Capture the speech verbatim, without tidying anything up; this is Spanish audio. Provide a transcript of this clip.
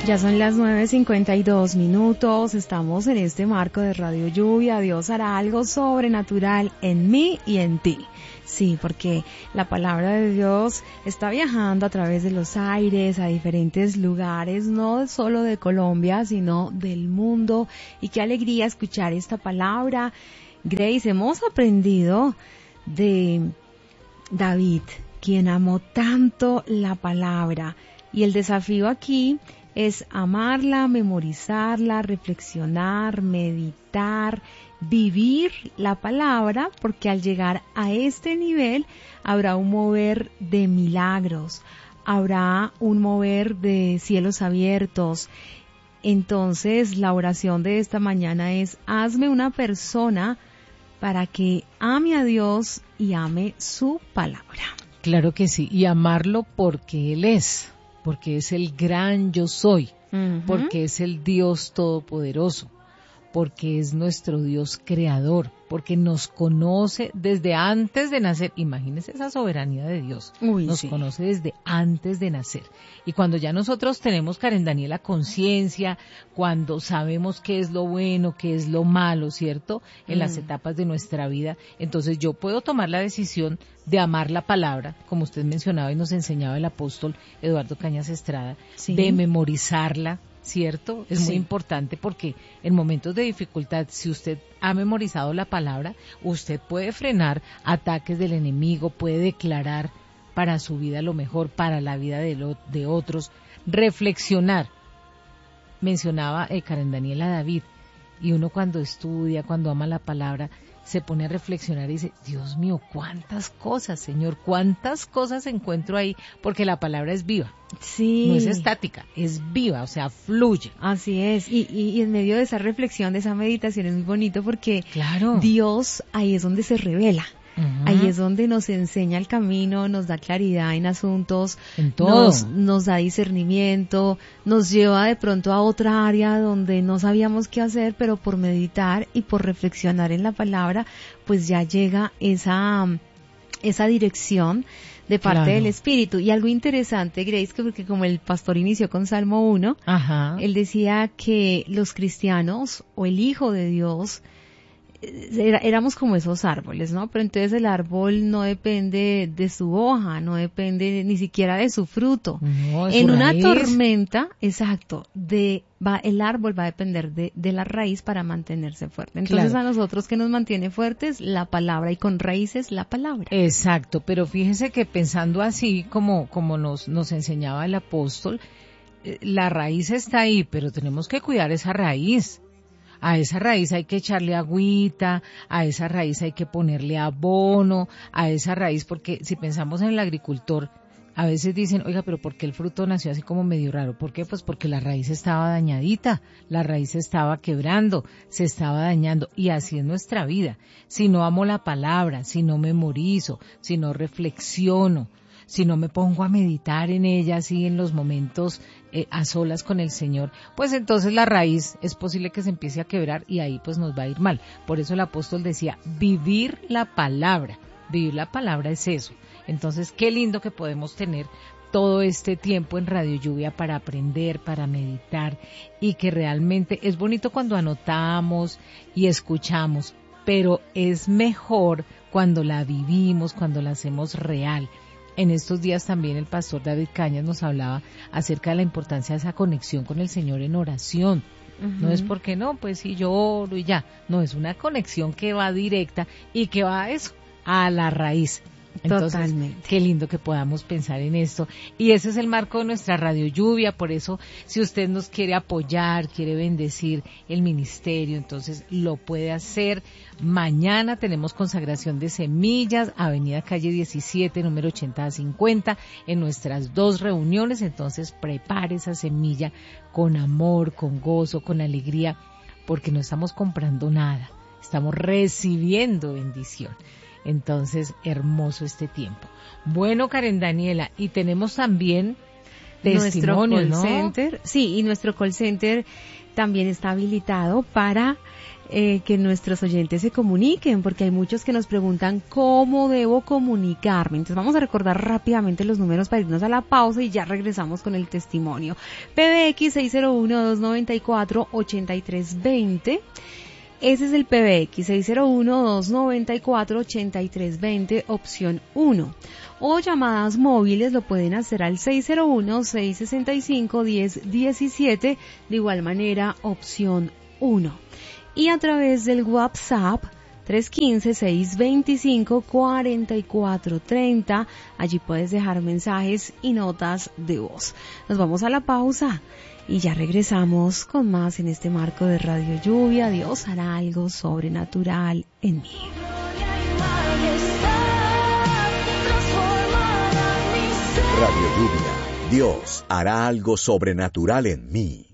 Ya son las nueve cincuenta y dos minutos, estamos en este marco de Radio Lluvia. Dios hará algo sobrenatural en mí y en ti. Sí, porque la palabra de Dios está viajando a través de los aires a diferentes lugares, no solo de Colombia, sino del mundo. Y qué alegría escuchar esta palabra. Grace, hemos aprendido de David, quien amó tanto la palabra. Y el desafío aquí es amarla, memorizarla, reflexionar, meditar, vivir la palabra, porque al llegar a este nivel habrá un mover de milagros, habrá un mover de cielos abiertos. Entonces, la oración de esta mañana es: hazme una persona para que ame a Dios y ame su palabra. Claro que sí, y amarlo porque Él es. Porque es el gran yo soy, uh-huh. Porque es el Dios todopoderoso, porque es nuestro Dios creador, porque nos conoce desde antes de nacer. Imagínense esa soberanía de Dios. Uy, nos sí. conoce desde antes de nacer. Y cuando ya nosotros tenemos, Karen Daniela, conciencia, cuando sabemos qué es lo bueno, qué es lo malo, ¿cierto? En mm. las etapas de nuestra vida, entonces yo puedo tomar la decisión de amar la palabra, como usted mencionaba y nos enseñaba el apóstol Eduardo Cañas Estrada, sí. de memorizarla, ¿cierto? Es sí. muy importante porque en momentos de dificultad, si usted ha memorizado la palabra, usted puede frenar ataques del enemigo, puede declarar para su vida lo mejor, para la vida de, lo, de otros, reflexionar. Mencionaba eh, Karen Daniela David, y uno cuando estudia, cuando ama la palabra, se pone a reflexionar y dice: Dios mío, cuántas cosas, Señor, cuántas cosas encuentro ahí, porque la palabra es viva. Sí. No es estática, es viva, o sea, fluye. Así es, y, y, y en medio de esa reflexión, de esa meditación, es muy bonito porque claro. Dios ahí es donde se revela. Uh-huh. Ahí es donde nos enseña el camino, nos da claridad en asuntos, en todo. Nos, nos da discernimiento, nos lleva de pronto a otra área donde no sabíamos qué hacer, pero por meditar y por reflexionar en la palabra, pues ya llega esa, esa dirección de parte claro. del Espíritu. Y algo interesante, Grace, que porque como el pastor inició con Salmo uno, Ajá. él decía que los cristianos o el Hijo de Dios Era, éramos como esos árboles, ¿no? Pero entonces el árbol no depende de su hoja, no depende ni siquiera de su fruto. No, en su una raíz. tormenta, exacto, de va el árbol va a depender de, de la raíz para mantenerse fuerte. Entonces claro. a nosotros, ¿qué nos mantiene fuertes? La palabra, y con raíces la palabra. Exacto, pero fíjese que pensando así como, como nos, nos enseñaba el apóstol, la raíz está ahí, pero tenemos que cuidar esa raíz. A esa raíz hay que echarle agüita, a esa raíz hay que ponerle abono, a esa raíz, porque si pensamos en el agricultor, a veces dicen: oiga, pero ¿por qué el fruto nació así como medio raro? ¿Por qué? Pues porque la raíz estaba dañadita, la raíz se estaba quebrando, se estaba dañando, y así es nuestra vida. Si no amo la palabra, si no memorizo, si no reflexiono, si no me pongo a meditar en ella así en los momentos eh, a solas con el Señor, pues entonces la raíz es posible que se empiece a quebrar y ahí pues nos va a ir mal. Por eso el apóstol decía: vivir la palabra. Vivir la palabra es eso. Entonces, qué lindo que podemos tener todo este tiempo en Radio Lluvia para aprender, para meditar, y que realmente es bonito cuando anotamos y escuchamos, pero es mejor cuando la vivimos, cuando la hacemos real. En estos días también el pastor David Cañas nos hablaba acerca de la importancia de esa conexión con el Señor en oración. Uh-huh. No es porque no, pues sí, yo oro y ya. No, es una conexión que va directa y que va a eso, a la raíz. Entonces, totalmente. Qué lindo que podamos pensar en esto. Y ese es el marco de nuestra Radio Lluvia. Por eso, si usted nos quiere apoyar, quiere bendecir el ministerio, entonces lo puede hacer. Mañana tenemos consagración de semillas, Avenida Calle diecisiete, número ochenta a cincuenta, en nuestras dos reuniones. Entonces prepare esa semilla con amor, con gozo, con alegría, porque no estamos comprando nada, estamos recibiendo bendición. Entonces, hermoso este tiempo. Bueno, Karen Daniela, y tenemos también nuestro call ¿no? center, sí, y nuestro call center también está habilitado para eh, que nuestros oyentes se comuniquen, porque hay muchos que nos preguntan cómo debo comunicarme. Entonces vamos a recordar rápidamente los números para irnos a la pausa y ya regresamos con el testimonio. P B X seis cero uno, dos nueve cuatro, ocho tres dos cero. Ese es el P B X seis cero uno, dos nueve cuatro, ocho tres dos cero, opción uno. O llamadas móviles lo pueden hacer al seis cero uno, seis seis cinco, uno cero uno siete, de igual manera opción uno. Y a través del WhatsApp tres uno cinco, seis dos cinco, cuatro cuatro tres cero, allí puedes dejar mensajes y notas de voz. Nos vamos a la pausa y ya regresamos con más en este marco de Radio Lluvia. Dios hará algo sobrenatural en mí. Radio Lluvia, Dios hará algo sobrenatural en mí.